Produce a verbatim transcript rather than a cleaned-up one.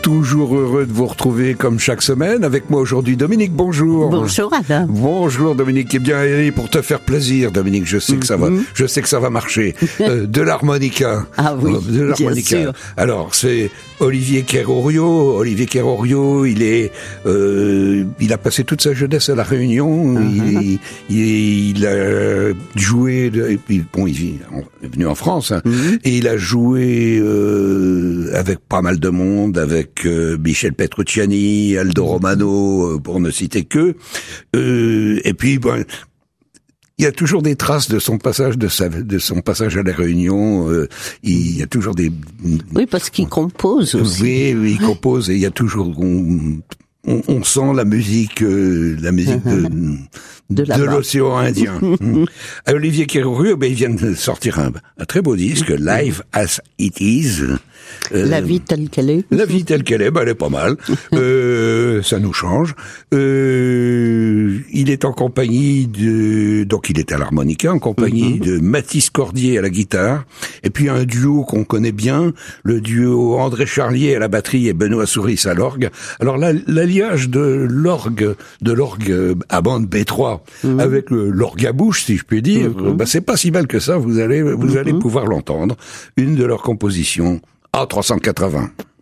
Toujours heureux de vous retrouver comme chaque semaine. Avec moi aujourd'hui Dominique, bonjour. Bonjour Alain. Bonjour Dominique. Eh bien, et pour te faire plaisir Dominique, je sais que ça va, je sais que ça va marcher. Euh, de l'harmonica. Ah oui, de l'harmonica. bien sûr. Alors, c'est Olivier Kerrorio. Olivier Kerrorio, il est, euh, il a passé toute sa jeunesse à La Réunion. Uh-huh. il, il, il a joué, de, et puis, bon, il vit, il est venu en France, hein, uh-huh. et il a joué euh, avec pas mal de monde, avec euh, Michel Petrucciani, Aldo Romano, euh, pour ne citer que. Euh, et puis, bon, il y a toujours des traces de son passage, de sa, de son passage à La Réunion. Euh, il y a toujours des. Oui, parce qu'il compose aussi. Oui, oui, il compose et il y a toujours. On, on, on sent la musique, euh, la musique de. De, de l'océan Indien. Olivier Kerrorio, ben, il vient de sortir un, un très beau disque, Live as It Is. Euh, la vie telle qu'elle est. La vie telle qu'elle est, ben, elle est pas mal. euh, ça nous change. Euh, il est en compagnie de, donc il est à l'harmonica, en compagnie mm-hmm. de Mathis Cordier à la guitare, et puis un duo qu'on connaît bien, le duo André Charlier à la batterie et Benoît Souris à l'orgue. Alors là, l'alliage de l'orgue, de l'orgue à bande B trois, Mmh. avec le, l'orgue à bouche, si je puis dire, mmh. bah, c'est pas si mal que ça, vous allez, vous mmh. allez pouvoir l'entendre. Une de leurs compositions, A trois cent quatre-vingts.